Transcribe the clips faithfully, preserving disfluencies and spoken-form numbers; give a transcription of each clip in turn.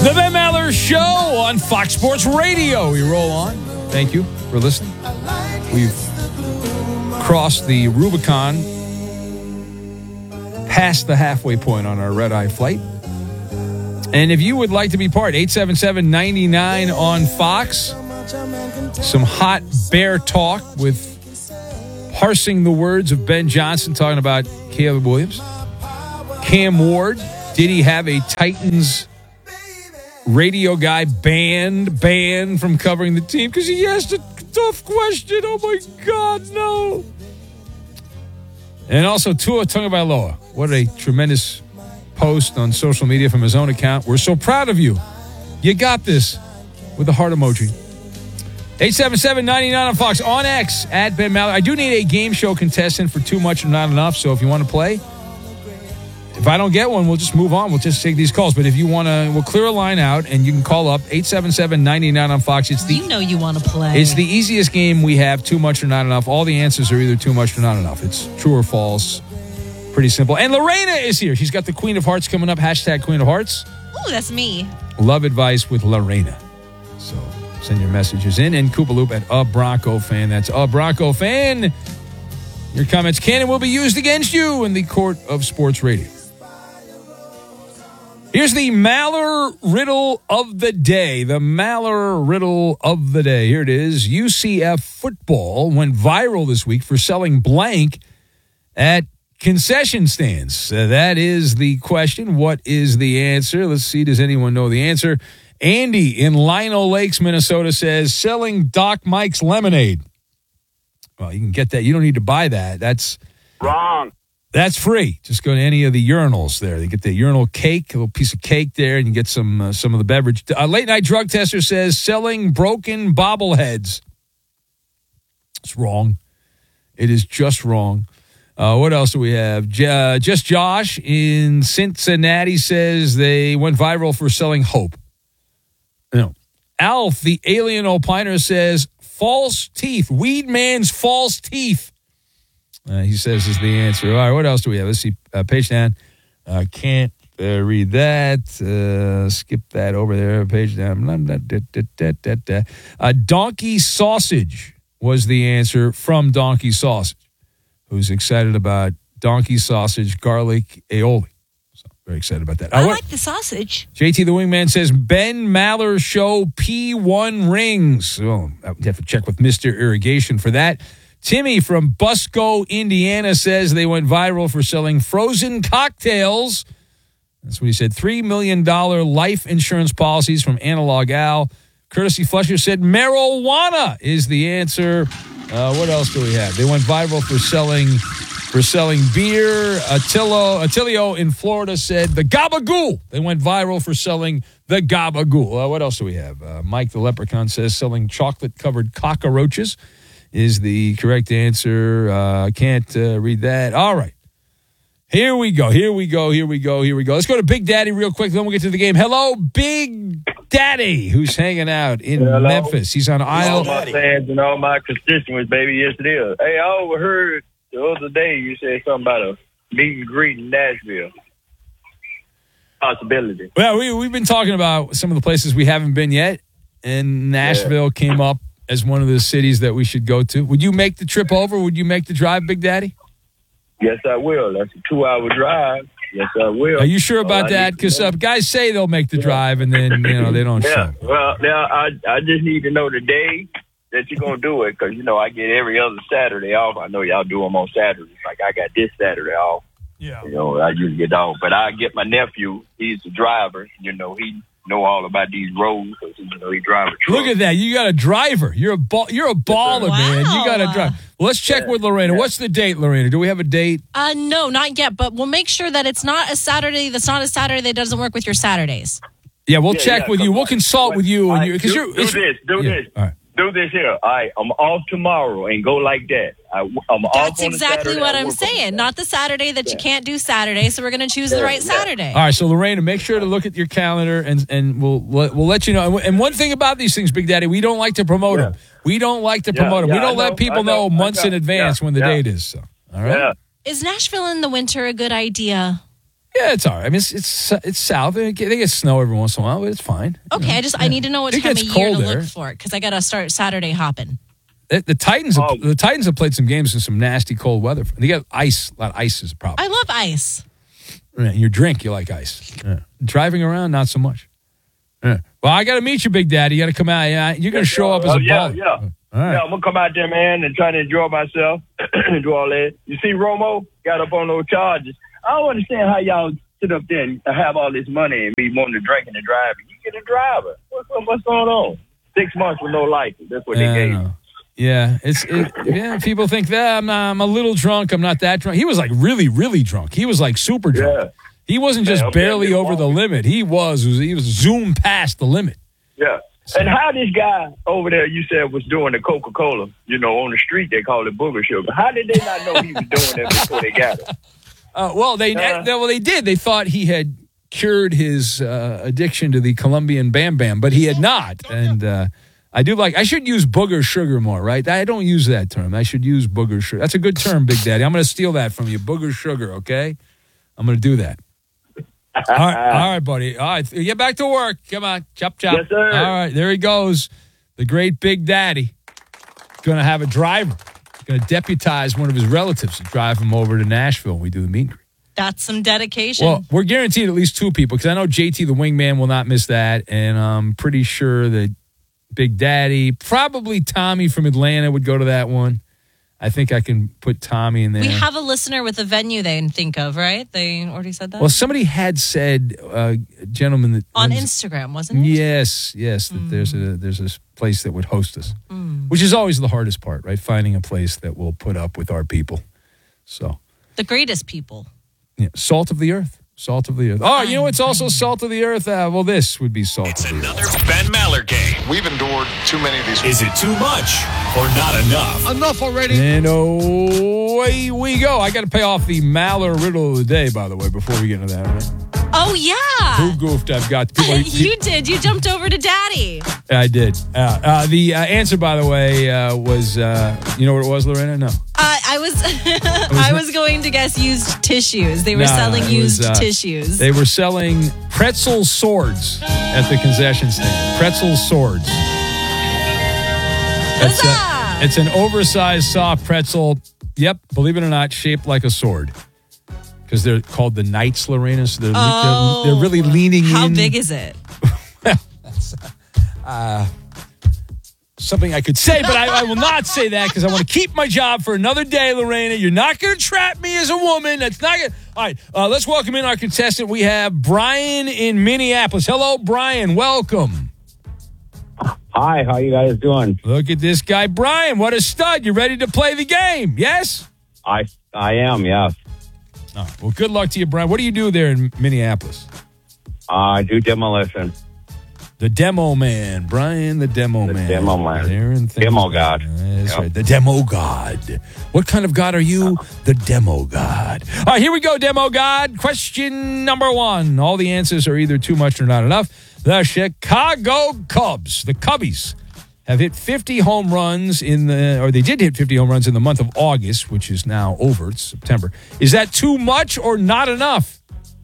The Ben Maller Show on Fox Sports Radio. We roll on. Thank you for listening. We've crossed the Rubicon, past the halfway point on our red-eye flight. And if you would like to be part, eight seven seven, nine nine on Fox. Some hot bear talk with parsing the words of Ben Johnson talking about Caleb Williams. Cam Ward, did he have a Titans radio guy banned, banned from covering the team because he asked a tough question? Oh, my God, no. And also Tua Tagovailoa. What a tremendous post on social media from his own account. We're so proud of you. You got this, with the heart emoji. eight seven seven, nine nine on Fox. On X, at Ben Maller. I do need a game show contestant for Too Much or Not Enough, so if you want to play, if I don't get one, we'll just move on. We'll just take these calls. But if you want to, we'll clear a line out, and you can call up eight seven seven, nine nine on Fox. It's the, you know you want to play. It's the easiest game we have, Too Much or Not Enough. All the answers are either too much or not enough. It's true or false. Pretty simple. And Lorena is here. She's got the Queen of Hearts coming up. Hashtag Queen of Hearts. Oh, that's me. Love advice with Lorena. So send your messages in. And Koopaloop at A Bronco Fan. That's A Bronco Fan. Your comments can and will be used against you in the court of sports radio. Here's the Maller riddle of the day. The Maller riddle of the day. Here it is. U C F football went viral this week for selling blank at concession stands. Uh, that is the question. What is the answer? Let's see. Does anyone know the answer? Andy in Lino Lakes, Minnesota says selling Doc Mike's lemonade. Well, you can get that. You don't need to buy that. That's wrong. That's free. Just go to any of the urinals there. They get the urinal cake, a little piece of cake there, and you get some uh, some of the beverage. A late night drug tester says selling broken bobbleheads. It's wrong. It is just wrong. Uh, what else do we have? J- uh, just Josh in Cincinnati says they went viral for selling hope. No. Alf, the alien opiner, says false teeth. Weed man's false teeth. Uh, he says is the answer. All right, what else do we have? Let's see. Uh, page down. Uh, can't uh, read that. Uh, skip that over there. Page down. Uh, donkey sausage was the answer from Donkey Sausage, who's excited about donkey sausage garlic aioli. So very excited about that. I uh, like the sausage. J T the Wingman says Ben Maller Show P one rings. Oh, you have to check with Mister Irrigation for that. Timmy from Busco, Indiana says they went viral for selling frozen cocktails. That's what he said. three million dollars life insurance policies from Analog Al. Courtesy Fletcher said marijuana is the answer. Uh, what else do we have? They went viral for selling for selling beer. Attilio, Attilio in Florida said the Gabagool. They went viral for selling the Gabagool. Uh, what else do we have? Uh, Mike the Leprechaun says selling chocolate-covered cockroaches is the correct answer. I uh, can't uh, read that. All right. Here we go. Here we go. Here we go. Here we go. Let's go to Big Daddy real quick, then we'll get to the game. Hello, Big Daddy, who's hanging out in Hello. Memphis. He's on aisle. All my fans and all my constituents, baby, yes it is. Hey, I overheard the other day you said something about a meet and greet in Nashville. Possibility. Well, we, we've been talking about some of the places we haven't been yet, and Nashville yeah. came up as one of the cities that we should go to. Would you make the trip over? Would you make the drive, Big Daddy? Yes, I will. That's a two-hour drive. Yes, I will. Are you sure about that? Because uh, guys say they'll make the yeah. drive, and then you know they don't yeah. show. Well, now I I just need to know the day that you're gonna do it, because you know I get every other Saturday off. I know y'all do them on Saturdays. Like I got this Saturday off. Yeah. You know I usually get off, but I get my nephew. He's the driver. You know he. know all about these roads because you know he drives a truck. Look at that! You got a driver. You're a ball. You're a baller, wow. man. You got a driver. Well, let's check yeah. with Lorena. Yeah. What's the date, Lorena? Do we have a date? Uh, no, not yet. But we'll make sure that it's not a Saturday. That's not a Saturday that doesn't work with your Saturdays. Yeah, we'll yeah, check yeah, with you. We'll consult right. with you Right. because do, you're. Do this. Do yeah. this. All right. Do this here. All right, I'm off tomorrow and go like that. I, I'm off That's on exactly Saturday, what I I'm work on saying. Not the Saturday that yeah. you can't do Saturday. So we're going to choose yeah, the right yeah. Saturday. All right, so Lorena, make sure to look at your calendar, and and we'll we'll let you know. And one thing about these things, Big Daddy, we don't like to promote yeah. them. We don't like to Yeah, promote them. yeah, we don't I let know, people know, know months know. in advance yeah, when the yeah. date is. So, all right. Yeah. Is Nashville in the winter a good idea? Yeah, it's all right. I mean, it's it's, it's south. They get, they get snow every once in a while, but it's fine. Okay, You know? I just I need to know what It time of gets year to colder. look for it because I got to start Saturday hopping. The, the Titans, Oh. have, the Titans have played some games in some nasty cold weather. They got ice. A lot of ice is a problem. I love ice. Yeah, your drink, you like ice. Yeah. Driving around, not so much. Yeah. Well, I got to meet you, Big Daddy. You got to come out. Yeah, you're going to show up as Oh, a yeah, baller. yeah. All right. Yeah, I'm gonna come out there, man, and try to enjoy myself and do all that. You see, Romo got up on those charges. I don't understand how y'all sit up there and have all this money and be wanting to drink and drive. You get a driver. What's, what's going on? Six months with no license. That's what Yeah, I they gave. know. Yeah, it's it, yeah. People think that I'm, not, I'm a little drunk. I'm not that drunk. He was like really, really drunk. He was like super drunk. Yeah, He wasn't just Yeah, I'm barely getting over the along. limit. He was. He was zoomed past the limit. yeah. And how this guy over there, you said, was doing the Coca-Cola, you know, on the street, they call it booger sugar. How did they not know he was doing that before they got it? Uh, well, they Uh. well they did. They thought he had cured his uh, addiction to the Colombian Bam Bam, but he had not. And uh, I do like. I should use booger sugar more, right? I don't use that term. I should use booger sugar. That's a good term, Big Daddy. I'm going to steal that from you. Booger sugar, okay? I'm going to do that. All right, all right, buddy. All right, get back to work. Come on, chop chop. Yes, sir. All right, there he goes, the great Big Daddy. Going to have a driver. Going to deputize one of his relatives to drive him over to Nashville when we do the meet and greet. That's some dedication. Well, we're guaranteed at least two people because I know J T the wingman will not miss that, and I'm pretty sure that Big Daddy, probably Tommy from Atlanta would go to that one. I think I can put Tommy in there. we have a listener with a venue they can think of, right? They already said that? Well, somebody had said, uh, gentleman that On runs- Instagram, wasn't it? Yes, yes. That there's a there's a place that would host us, which is always the hardest part, right? Finding a place that will put up with our people. So, The greatest people. yeah, salt of the earth, salt of the earth. Oh, you know what's also salt of the earth? Uh, well, this would be salt It's of the another earth. Ben Maller game. We've endured too many of these. Is it too much or not enough? Enough already. And away we go. I got to pay off the Maller riddle of the day, by the way, before we get into that. Right? Oh, yeah. Who goofed? I've got people. You did. You jumped over to Daddy. I did. Uh, uh, the uh, answer, by the way, uh, was uh, you know what it was, Lorena? No. Uh, I was I was going to guess used tissues. They were No, selling it was, used uh, tissues. They were selling pretzel swords at the concession stand. Pretzel swords. It's, a, Huzzah! it's an oversized soft pretzel. Yep, believe it or not, shaped like a sword. Because they're called the Knights, Lorena. So they're, Oh. they're, they're really leaning How in. big is it? Something I could say, but I, I will not say that because I want to keep my job for another day, Lorena. You're not going to trap me as a woman. That's not going to. All right, uh, let's welcome in our contestant. We have Brian in Minneapolis. Hello, Brian. Welcome. Hi, how you guys doing? Look at this guy, Brian. What a stud. You ready to play the game? Yes? I I am, yes. All right, well, good luck to you, Brian. What do you do there in Minneapolis? Uh, I do demolition. The Demo Man. Brian, the Demo The Man. Demo Man. There in things- Demo God. That's Yep. right. The Demo God. What kind of God are you? The Demo God. All right, here we go, Demo God. Question number one. All the answers are either too much or not enough. The Chicago Cubs, the Cubbies, have hit fifty home runs in the, or they did hit fifty home runs in the month of August, which is now over. It's September. Is that too much or not enough?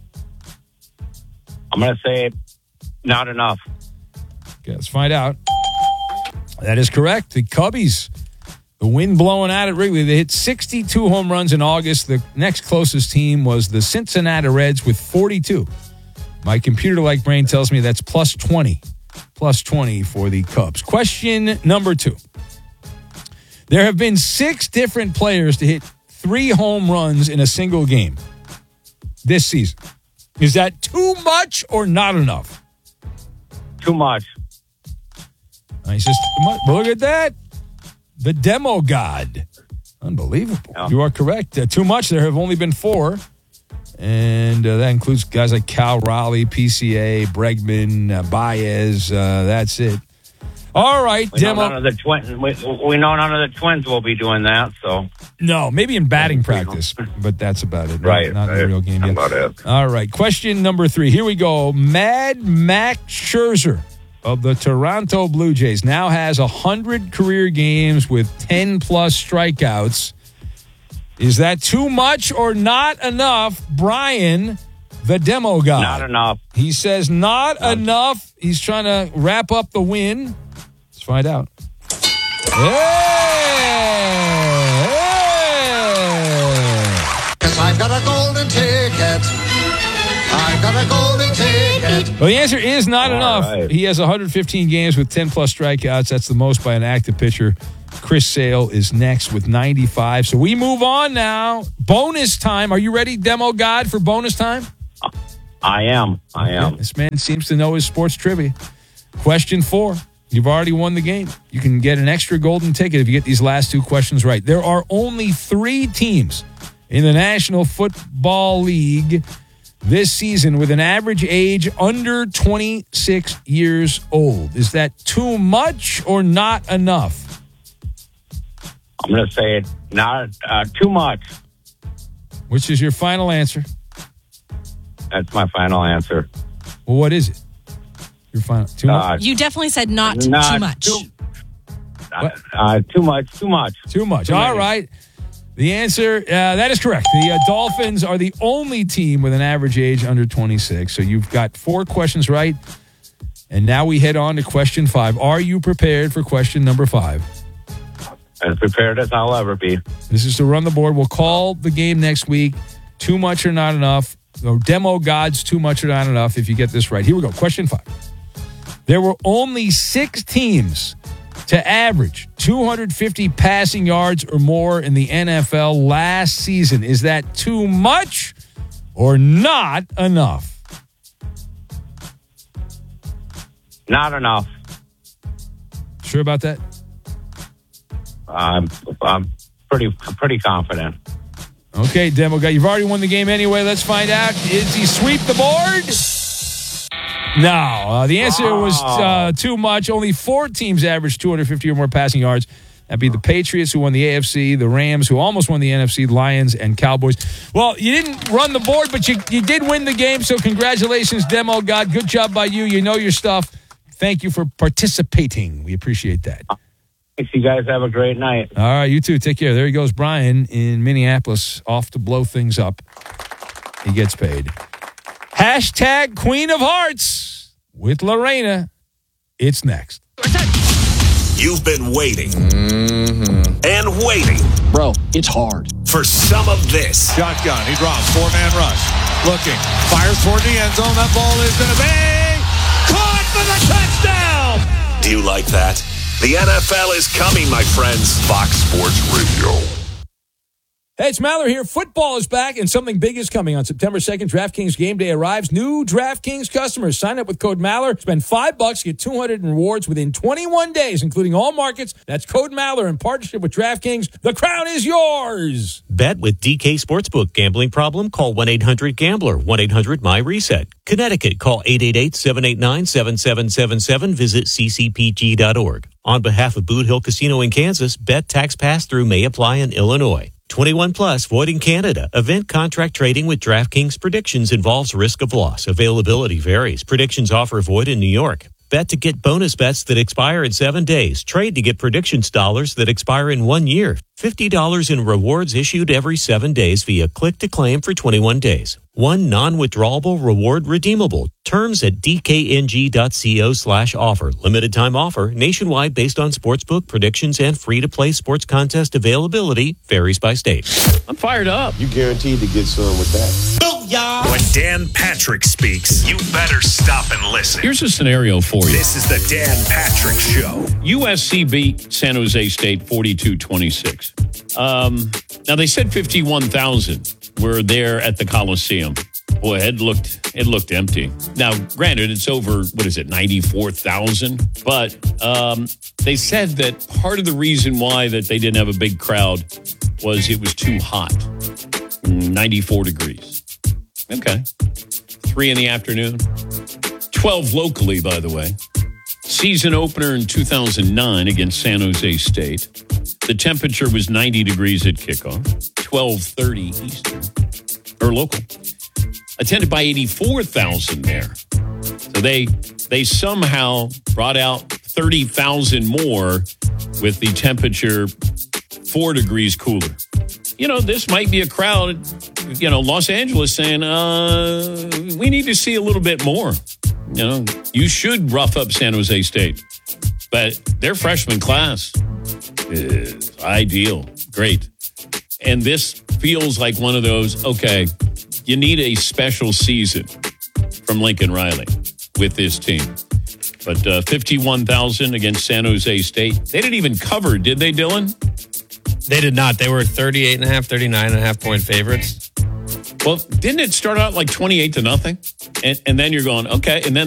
I'm going to say not enough. Okay, let's find out. That is correct. The Cubbies, the wind blowing out at Wrigley, they hit sixty-two home runs in August. The next closest team was the Cincinnati Reds with forty-two. My computer-like brain tells me that's plus twenty. Plus twenty for the Cubs. Question number two. There have been six different players to hit three home runs in a single game this season. Is that too much or not enough? Too much. Nice. Just, look at that. The Demo God. Unbelievable. Yeah. You are correct. Uh, too much. There have only been four. And uh, that includes guys like Cal Raleigh, P C A, Bregman, uh, Baez. Uh, that's it. All right, We know Demo. none of the twins. We, we know none of the twins will be doing that. So No, maybe in batting practice, but that's about it. Right, Not in right. the real game How yet. about that? All right. Question number three. Here we go. Mad Max Scherzer of the Toronto Blue Jays now has one hundred career games with ten plus strikeouts. Is that too much or not enough? Brian, the demo guy. Not enough. He says not enough. He's trying to wrap up the win. Let's find out. Hey! Cause I've got a golden ticket. I've got a golden ticket. Well, the answer is not All enough. right. He has one hundred fifteen games with ten plus strikeouts. That's the most by an active pitcher. Chris Sale is next with ninety-five. So we move on now. Bonus time. Are you ready, Demo God, for bonus time? I am. I am. This man seems to know his sports trivia. Question four. You've already won the game. You can get an extra golden ticket if you get these last two questions right. There are only three teams in the National Football League this season with an average age under twenty-six years old. Is that too much or not enough? I'm going to say it. Not uh, too much. Which is your final answer? That's my final answer. Well, what is it? Your final too much. Uh, You definitely said not, not too much. Too, uh, uh, too much. Too much. Too much. Too All many. right. The answer, uh, that is correct. The uh, Dolphins are the only team with an average age under twenty-six. So you've got four questions right. And now we head on to question five. Are you prepared for question number five? As prepared as I'll ever be. This is to run the board. We'll call the game next week. Too much or not enough. Or Demo Gods, too much or not enough if you get this right. Here we go. Question five. There were only six teams to average two hundred fifty passing yards or more in the N F L last season. Is that too much or not enough? Not enough. Sure about that? I'm, I'm pretty pretty confident. Okay, Demo Guy, you've already won the game anyway. Let's find out. Did he sweep the board? No. Uh, the answer was uh, too much. Only four teams averaged two hundred fifty or more passing yards. That'd be the Patriots, who won the A F C, the Rams, who almost won the N F C, Lions, and Cowboys. Well, you didn't run the board, but you, you did win the game, so congratulations, Demo God. Good job by you. You know your stuff. Thank you for participating. We appreciate that. Thanks. You guys have a great night. All right, you too. Take care. There he goes, Brian, in Minneapolis, off to blow things up. He gets paid. Hashtag Queen of Hearts with Lorena. It's next. You've been waiting mm-hmm. and waiting. Bro, it's hard. For some of this. Shotgun. He drops. Four-man rush. Looking. Fires toward the end zone. That ball is going to be caught for the touchdown. Do you like that? The N F L is coming, my friends. Fox Sports Radio. Hey, it's Maller here. Football is back, and something big is coming. On September second, DraftKings Game Day arrives. New DraftKings customers sign up with code Maller. Spend five bucks, get two hundred in rewards within twenty-one days, including all markets. That's code Maller in partnership with DraftKings. The crown is yours. Bet with D K Sportsbook. Gambling problem? Call one eight hundred gambler. one eight hundred my reset. Connecticut, call eight eight eight, seven eight nine, seven seven seven seven. Visit c c p g dot org. On behalf of Boot Hill Casino in Kansas, bet tax pass-through may apply in Illinois. twenty-one plus, void in Canada. Event contract trading with DraftKings Predictions involves risk of loss. Availability varies. Predictions offer void in New York. Bet to get bonus bets that expire in seven days. Trade to get predictions dollars that expire in one year. fifty dollars in rewards issued every seven days via click to claim for twenty-one days. One non-withdrawable reward redeemable. Terms at dkng.co slash offer. Limited time offer. Nationwide based on sportsbook predictions and free-to-play sports contest availability. Varies by state. I'm fired up. You guaranteed to get some with that. When Dan Patrick speaks, you better stop and listen. Here's a scenario for you. This is the Dan Patrick Show. U S C beat San Jose State forty-two twenty-six. Um, now, they said fifty-one thousand were there at the Coliseum. Boy, it looked it looked empty. Now, granted, it's over, what is it, ninety-four thousand? But um, they said that part of the reason why that they didn't have a big crowd was it was too hot. ninety-four degrees. Okay. Three in the afternoon. twelve locally, by the way. Season opener in two thousand nine against San Jose State. The temperature was ninety degrees at kickoff. twelve thirty Eastern. Or local. Attended by eighty-four thousand there. So they they somehow brought out thirty thousand more with the temperature four degrees cooler. You know, this might be a crowd you know, Los Angeles saying, uh, we need to see a little bit more. You know, you should rough up San Jose State. But their freshman class is ideal. Great. And this feels like one of those, okay, you need a special season from Lincoln Riley with this team. But uh, fifty-one thousand against San Jose State. They didn't even cover, did they, Dylan? They did not. They were thirty-eight and a half, thirty-nine and a half point favorites. Well, didn't it start out like twenty-eight to nothing? And, and then you're going, okay. And then